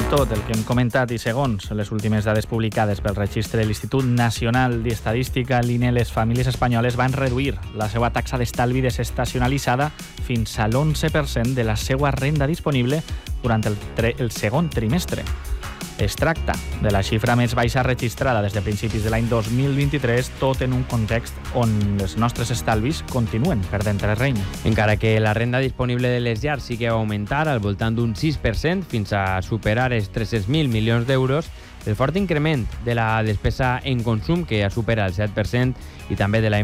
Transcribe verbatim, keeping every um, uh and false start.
tot el que hem comentat i segons les últimes dades publicades pel registre de l'Institut Nacional d'Estadística, l'I N E, les famílies espanyoles van reduir la seva taxa d'estalvi desestacionalitzada fins a l'onze per cent de la seva renda disponible durant el, tre- el segon trimestre. Es tracta de la xifra més baixa registrada des de principis de l'any dos mil vint-i-tres, tot en un context on els nostres estalvis continuen perdent terreny. Encara que la renda disponible de les llars sigui a augmentar al voltant d'un sis per cent fins a superar els tres-cents mil milions d'euros, el fort increment de la despesa en consum, que ja supera el set per cent, i també de la